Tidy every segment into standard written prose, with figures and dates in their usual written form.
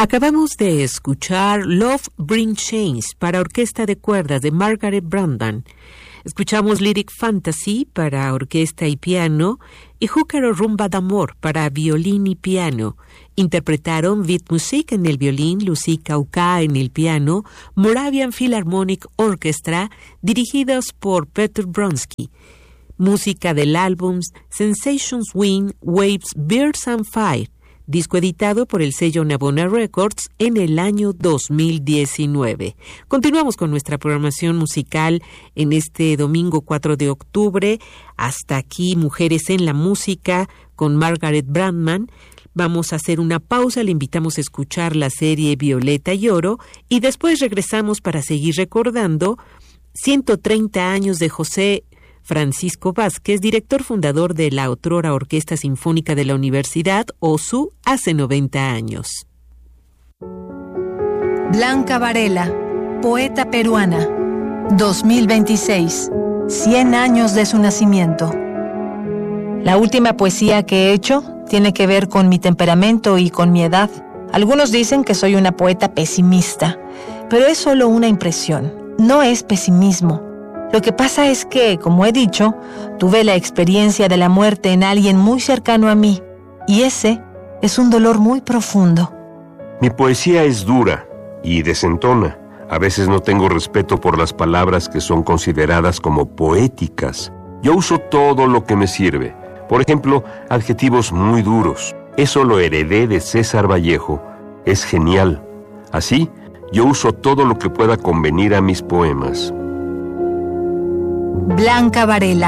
Acabamos de escuchar Love Brings Change para orquesta de cuerdas de Margaret Brandan. Escuchamos Lyric Fantasy para orquesta y piano y Júcaro Rumba d'Amor para violín y piano. Interpretaron Wittmusik en el violín, Lucie Kauka en el piano, Moravian Philharmonic Orchestra, dirigidos por Petr Bronsky. Música del álbum Sensations Wind, Waves, Birds and Fire, disco editado por el sello Navona Records en el año 2019. Continuamos con nuestra programación musical en este domingo 4 de octubre. Hasta aquí, Mujeres en la Música, con Margaret Brandman. Vamos a hacer una pausa, le invitamos a escuchar la serie Violeta y Oro y después regresamos para seguir recordando 130 años de José Francisco Vázquez, director fundador de la otrora Orquesta Sinfónica de la Universidad, OSU, hace 90 años. Blanca Varela, poeta peruana, 2026, 100 años de su nacimiento. La última poesía que he hecho tiene que ver con mi temperamento y con mi edad. Algunos dicen que soy una poeta pesimista, pero es solo una impresión, no es pesimismo. Lo que pasa es que, como he dicho, tuve la experiencia de la muerte en alguien muy cercano a mí, y ese es un dolor muy profundo. Mi poesía es dura y desentona. A veces no tengo respeto por las palabras que son consideradas como poéticas. Yo uso todo lo que me sirve. Por ejemplo, adjetivos muy duros. Eso lo heredé de César Vallejo. Es genial. Así, yo uso todo lo que pueda convenir a mis poemas. Blanca Varela,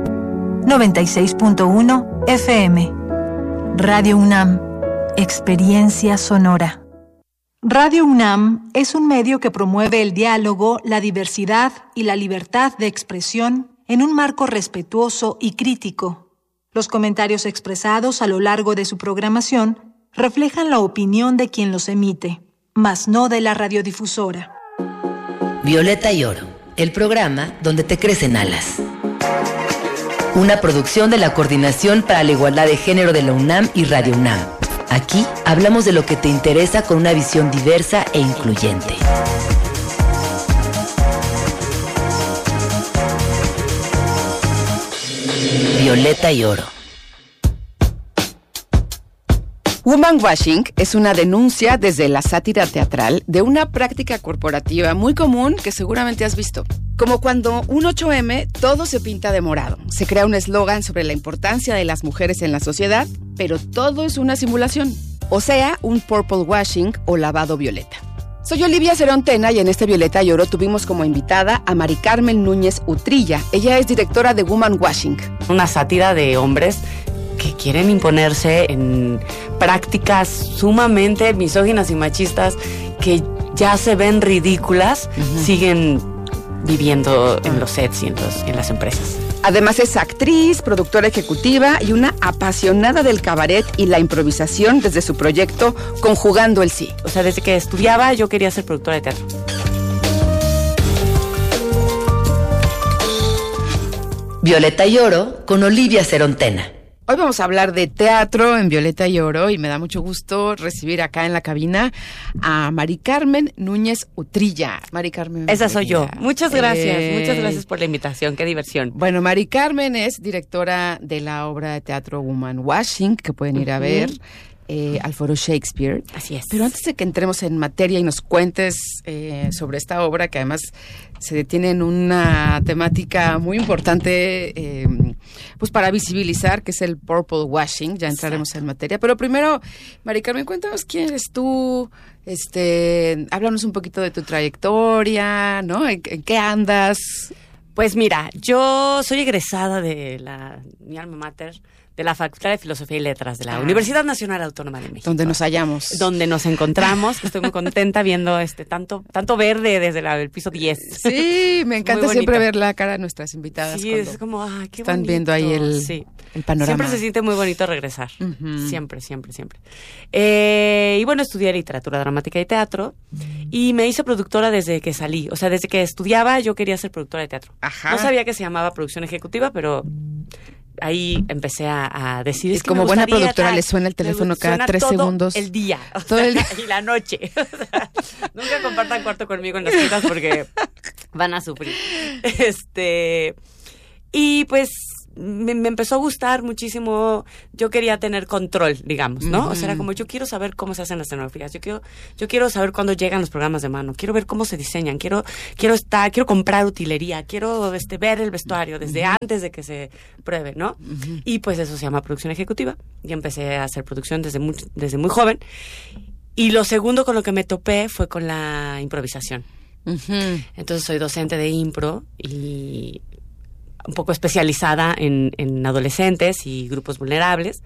96.1 FM. Radio UNAM, experiencia sonora. Radio UNAM es un medio que promueve el diálogo, la diversidad y la libertad de expresión en un marco respetuoso y crítico. Los comentarios expresados a lo largo de su programación reflejan la opinión de quien los emite, mas no de la radiodifusora. Violeta y Oro, el programa donde te crecen alas. Una producción de la Coordinación para la Igualdad de Género de la UNAM y Radio UNAM. Aquí hablamos de lo que te interesa con una visión diversa e incluyente. Violeta y Oro. Woman washing es una denuncia desde la sátira teatral de una práctica corporativa muy común que seguramente has visto. Como cuando un 8M todo se pinta de morado. Se crea un eslogan sobre la importancia de las mujeres en la sociedad, pero todo es una simulación. O sea, un purple washing o lavado violeta. Soy Olivia Cerontena y en este Violeta y Oro tuvimos como invitada a Mari Carmen Núñez Utrilla. Ella es directora de Woman Washing. Una sátira de hombres que quieren imponerse en prácticas sumamente misóginas y machistas que ya se ven ridículas, siguen viviendo en los sets y en las empresas. Además es actriz, productora ejecutiva y una apasionada del cabaret y la improvisación desde su proyecto Conjugando el Sí. O sea, desde que estudiaba yo quería ser productora de teatro. Violeta y Oro con Olivia Cerontena. Hoy vamos a hablar de teatro en Violeta y Oro y me da mucho gusto recibir acá en la cabina a Mari Carmen Núñez Utrilla. Mari Carmen. Esa soy yo. Muchas gracias por la invitación, qué diversión. Bueno, Mari Carmen es directora de la obra de teatro Woman Washing, que pueden ir a ver al Foro Shakespeare. Así es. Pero antes de que entremos en materia y nos cuentes sobre esta obra, que además se detiene en una temática muy importante, pues para visibilizar, que es el purple washing. Ya entraremos en materia. Pero primero, Mari Carmen, cuéntanos quién eres tú, háblanos un poquito de tu trayectoria, ¿no? ¿En qué andas? Pues mira, yo soy egresada de mi alma mater, de la Facultad de Filosofía y Letras de la Universidad Nacional Autónoma de México. Donde nos hallamos. Donde nos encontramos. Estoy muy contenta viendo tanto verde desde el piso 10. Sí, me encanta siempre ver la cara de nuestras invitadas. Sí, es como, qué están bonito. Viendo ahí el panorama. Siempre se siente muy bonito regresar. Siempre. Y bueno, estudié literatura dramática y teatro y me hice productora desde que salí. O sea, desde que estudiaba yo quería ser productora de teatro. Ajá. No sabía que se llamaba producción ejecutiva, pero ahí empecé a decir... Es como buena productora, le suena el teléfono cada 3 segundos. El día. Todo el día. Y la noche. Nunca compartan cuarto conmigo en las citas porque van a sufrir. Y pues me empezó a gustar muchísimo. Yo quería tener control, digamos, ¿no? O sea, era como, yo quiero saber cómo se hacen las escenografías. Yo quiero saber cuándo llegan los programas de mano. Quiero ver cómo se diseñan. Quiero comprar utilería. Quiero ver el vestuario desde antes de que se pruebe, ¿no? Y pues eso se llama producción ejecutiva. Y empecé a hacer producción desde muy joven. Y lo segundo con lo que me topé fue con la improvisación. Entonces soy docente de impro y un poco especializada en adolescentes y grupos vulnerables.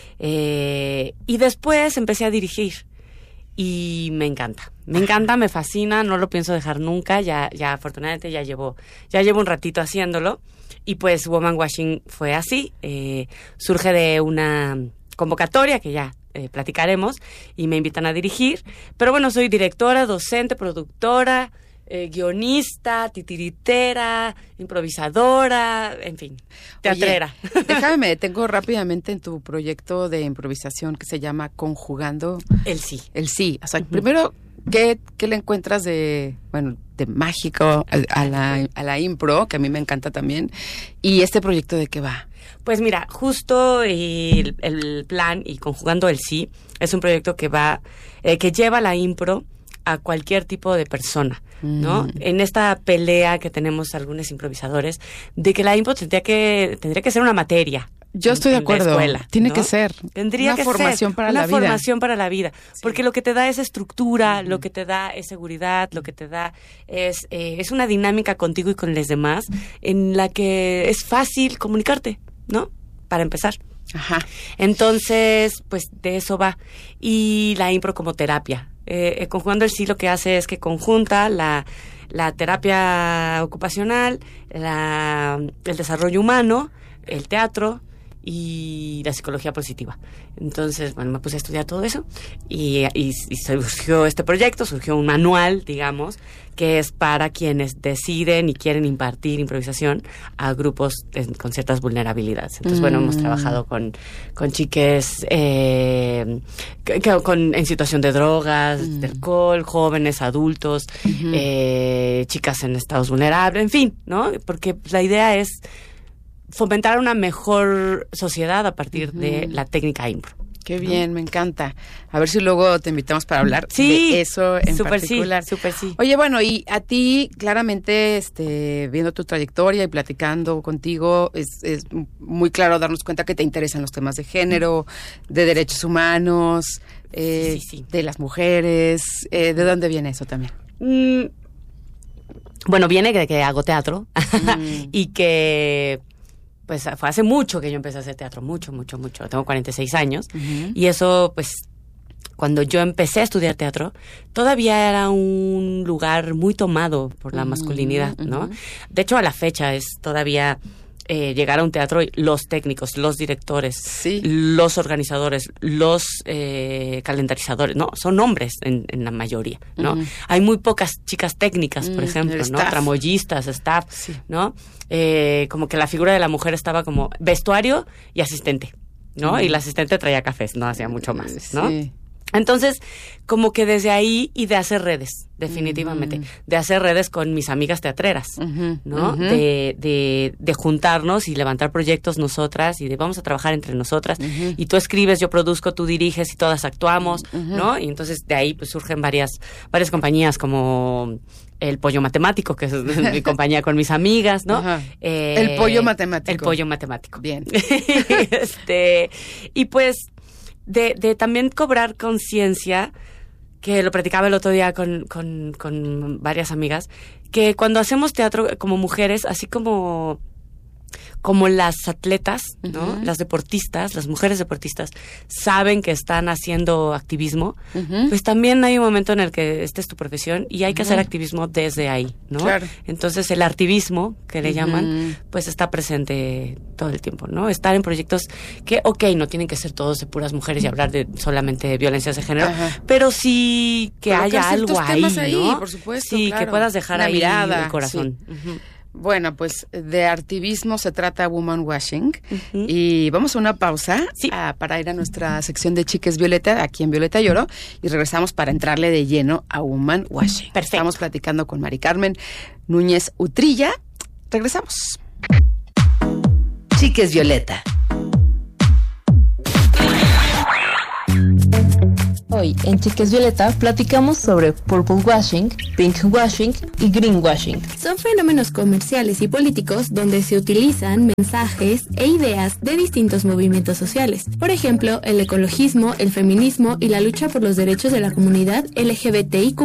Y después empecé a dirigir. Y me encanta, me fascina, no lo pienso dejar nunca. Ya afortunadamente ya llevo un ratito haciéndolo. Y pues Woman Washing fue así. Surge de una convocatoria que ya platicaremos y me invitan a dirigir. Pero bueno, soy directora, docente, productora, guionista, titiritera, improvisadora, en fin, teatrera. Oye, déjame, me detengo rápidamente en tu proyecto de improvisación que se llama Conjugando el Sí. El Sí. O sea, primero, ¿qué le encuentras de mágico a la impro, que a mí me encanta también? ¿Y este proyecto de qué va? Pues mira, justo el plan y Conjugando el Sí es un proyecto que lleva la impro a cualquier tipo de persona, ¿no? En esta pelea que tenemos algunos improvisadores de que la impro tendría que ser una materia. Yo estoy de acuerdo. Escuela, tiene ¿no? que ser. Tendría que formación ser para la vida. Una formación para la vida. Sí. Porque lo que te da es estructura, lo que te da es seguridad, lo que te da es una dinámica contigo y con los demás en la que es fácil comunicarte, ¿no? Para empezar. Ajá. Entonces, pues de eso va. Y la impro como terapia. Conjugando el Sí lo que hace es que conjunta la terapia ocupacional, el desarrollo humano, el teatro y la psicología positiva. Entonces, bueno, me puse a estudiar todo eso y surgió este proyecto, surgió un manual, digamos, que es para quienes deciden y quieren impartir improvisación a grupos con ciertas vulnerabilidades. Entonces, bueno, hemos trabajado con chiques en situación de drogas, de alcohol, jóvenes, adultos, chicas en estados vulnerables, en fin, ¿no? Porque la idea es fomentar una mejor sociedad a partir de la técnica impro. Qué bien, me encanta. A ver si luego te invitamos para hablar de eso en particular. Sí, súper sí. Oye, bueno, y a ti, claramente, viendo tu trayectoria y platicando contigo, es muy claro darnos cuenta que te interesan los temas de género, de derechos humanos, de las mujeres. ¿De dónde viene eso también? Bueno, viene de que hago teatro y que... Pues fue hace mucho que yo empecé a hacer teatro, mucho. Tengo 46 años. Y eso, pues, cuando yo empecé a estudiar teatro, todavía era un lugar muy tomado por la masculinidad, ¿no? De hecho, a la fecha es todavía llegar a un teatro, los técnicos, los directores, los organizadores, los calendarizadores, ¿no? Son hombres en la mayoría, ¿no? Hay muy pocas chicas técnicas, por ejemplo, ¿no? Tramoyistas, staff, ¿no? Como que la figura de la mujer estaba como vestuario y asistente, ¿no? Y la asistente traía cafés, no hacía mucho más, ¿no? Sí. Entonces, como que desde ahí y de hacer redes, definitivamente, de hacer redes con mis amigas teatreras, ¿no? De juntarnos y levantar proyectos nosotras y de vamos a trabajar entre nosotras y tú escribes, yo produzco, tú diriges y todas actuamos, ¿no? Y entonces de ahí pues surgen varias compañías como El Pollo Matemático, que es mi compañía con mis amigas, ¿no? El Pollo Matemático. El Pollo Matemático. Bien. Y pues de también cobrar conciencia, que lo platicaba el otro día con varias amigas, que cuando hacemos teatro como mujeres, así como las atletas, ¿no? Las deportistas, las mujeres deportistas, saben que están haciendo activismo, pues también hay un momento en el que esta es tu profesión y hay que hacer activismo desde ahí, ¿no? Claro. Entonces el artivismo, que le llaman, pues está presente todo el tiempo, ¿no? Estar en proyectos que, no tienen que ser todos de puras mujeres y hablar de solamente de violencias de género, pero sí que haya algo ahí, ¿no? Por supuesto, sí, claro. que puedas dejar una ahí mirada, el corazón. Sí. Bueno, pues de activismo se trata Woman Washing. Y vamos a una pausa para ir a nuestra sección de Chiques Violeta, aquí en Violeta y Oro, y regresamos para entrarle de lleno a Woman Washing. Perfecto. Estamos platicando con Mari Carmen Núñez Utrilla. Regresamos. Chiques Violeta. Hoy en Chiques Violeta platicamos sobre purple washing, pink washing y green washing. Son fenómenos comerciales y políticos donde se utilizan mensajes e ideas de distintos movimientos sociales. Por ejemplo, el ecologismo, el feminismo y la lucha por los derechos de la comunidad LGBTIQ+.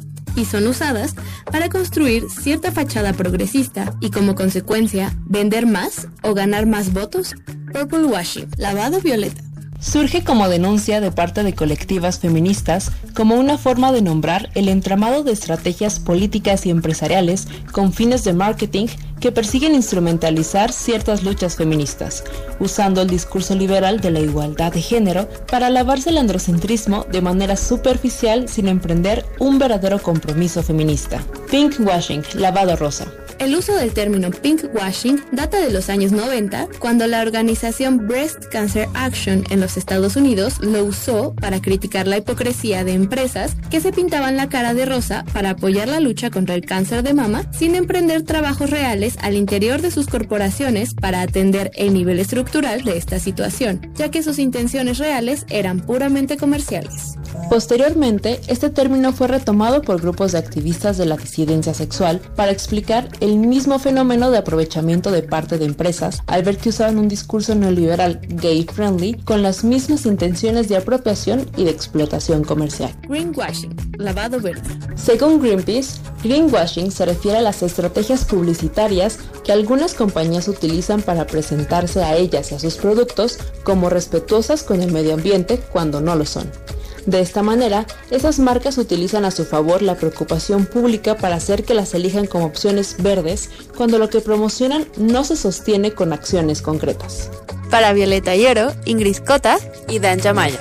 Y son usadas para construir cierta fachada progresista y como consecuencia vender más o ganar más votos. Purple washing, lavado violeta. Surge como denuncia de parte de colectivas feministas como una forma de nombrar el entramado de estrategias políticas y empresariales con fines de marketing que persiguen instrumentalizar ciertas luchas feministas, usando el discurso liberal de la igualdad de género para lavarse el androcentrismo de manera superficial sin emprender un verdadero compromiso feminista. Pink washing, lavado rosa. El uso del término pink washing data de los años 90, cuando la organización Breast Cancer Action en los Estados Unidos lo usó para criticar la hipocresía de empresas que se pintaban la cara de rosa para apoyar la lucha contra el cáncer de mama sin emprender trabajos reales al interior de sus corporaciones para atender el nivel estructural de esta situación, ya que sus intenciones reales eran puramente comerciales. Posteriormente, este término fue retomado por grupos de activistas de la disidencia sexual para explicar el mismo fenómeno de aprovechamiento de parte de empresas al ver que usaban un discurso neoliberal gay-friendly con las mismas intenciones de apropiación y de explotación comercial. Greenwashing, lavado verde. Según Greenpeace, greenwashing se refiere a las estrategias publicitarias que algunas compañías utilizan para presentarse a ellas y a sus productos como respetuosas con el medio ambiente cuando no lo son. De esta manera, esas marcas utilizan a su favor la preocupación pública para hacer que las elijan como opciones verdes cuando lo que promocionan no se sostiene con acciones concretas. Para Violeta y Oro, Ingrid Cota y Dan Yamaya.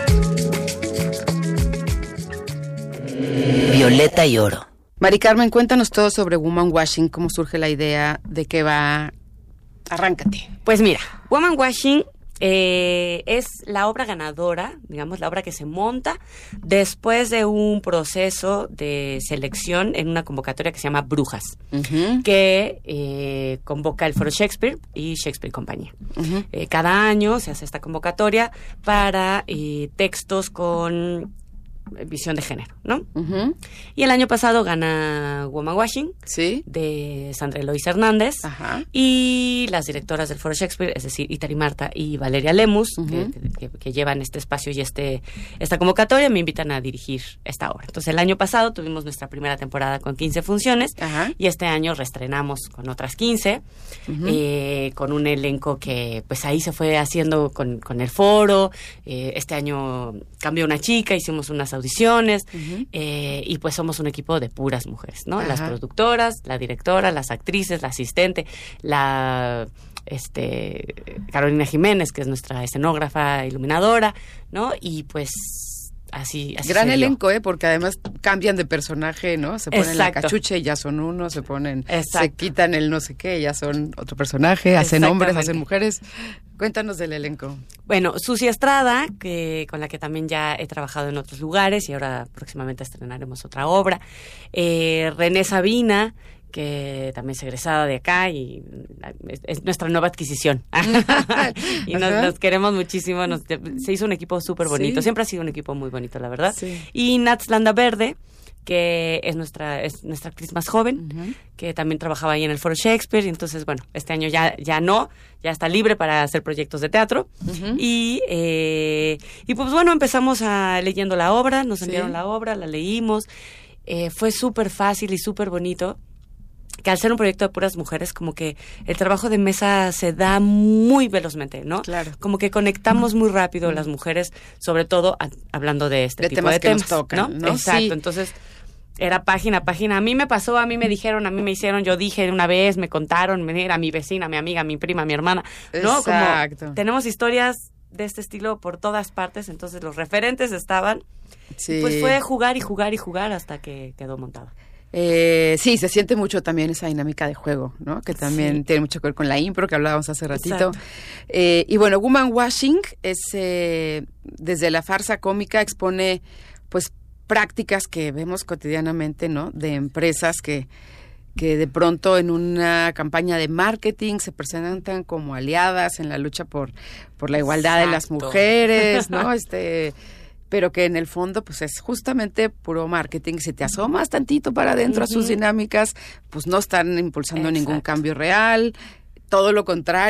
Violeta y Oro. Mari Carmen, cuéntanos todo sobre Woman Washing, cómo surge la idea, de qué va. Arráncate. Pues mira, Woman Washing es la obra ganadora, digamos, la obra que se monta después de un proceso de selección en una convocatoria que se llama Brujas, que convoca el Foro Shakespeare y Shakespeare Compañía. Cada año se hace esta convocatoria para textos con visión de género, ¿no? Y el año pasado gana Woman Washing, de Sandra Eloís Hernández, y las directoras del Foro Shakespeare, es decir, Itari Marta y Valeria Lemus, que llevan este espacio y esta convocatoria, me invitan a dirigir esta obra. Entonces, el año pasado tuvimos nuestra primera temporada con 15 funciones, y este año reestrenamos con otras 15, con un elenco que, pues, ahí se fue haciendo con el foro. Este año cambió una chica, hicimos unas audiciones, y pues somos un equipo de puras mujeres, ¿no? Las productoras, la directora, las actrices, la asistente, la Carolina Jiménez, que es nuestra escenógrafa iluminadora, ¿no? Y pues así gran elenco, porque además cambian de personaje, ¿no? Se ponen la cachucha y ya son uno, se quitan el no sé qué, ya son otro personaje, hacen hombres, hacen mujeres. Cuéntanos del elenco. Bueno, Susi Estrada, con la que también ya he trabajado en otros lugares y ahora próximamente estrenaremos otra obra. René Sabina, que también es egresada de acá y es nuestra nueva adquisición. Y nos queremos muchísimo. Se hizo un equipo súper bonito. Siempre ha sido un equipo muy bonito, la verdad. Y Nats Landa Verde, que es nuestra actriz más joven, que también trabajaba ahí en el Foro Shakespeare, y entonces, bueno, este año ya está libre para hacer proyectos de teatro, y pues bueno, empezamos leyendo la obra, nos enviaron la obra, la leímos, fue súper fácil y súper bonito, que al ser un proyecto de puras mujeres, como que el trabajo de mesa se da muy velozmente, ¿no? Claro. Como que conectamos muy rápido las mujeres, sobre todo hablando de este tipo de temas, que nos tocan, ¿no? Exacto, entonces era página a página. A mí me pasó, a mí me dijeron, a mí me hicieron, yo dije una vez, me contaron, era mi vecina, mi amiga, mi prima, mi hermana, ¿no? Exacto. Como tenemos historias de este estilo por todas partes, entonces los referentes estaban, pues fue jugar y jugar y jugar hasta que quedó montado. Sí, se siente mucho también esa dinámica de juego, ¿no? Que también tiene mucho que ver con la impro que hablábamos hace ratito. Y bueno, Woman Washing es, desde la farsa cómica, expone pues prácticas que vemos cotidianamente, ¿no? De empresas que de pronto en una campaña de marketing se presentan como aliadas en la lucha por la igualdad de las mujeres, ¿no? Pero que en el fondo pues es justamente puro marketing. Si te asomas tantito para adentro a sus dinámicas, pues no están impulsando ningún cambio real, todo lo contrario.